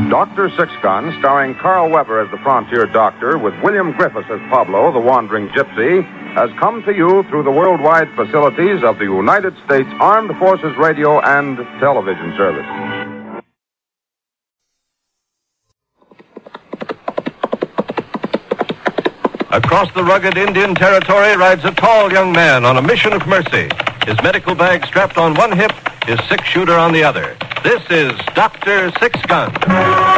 Dr. Sixgun, starring Carl Weber as the frontier doctor, with William Griffiths as Pablo, the wandering gypsy, has come to you through the worldwide facilities of the United States Armed Forces Radio and Television Service. Across the rugged Indian territory rides a tall young man on a mission of mercy. His medical bag strapped on one hip, his six-shooter on the other. This is Dr. Sixgun.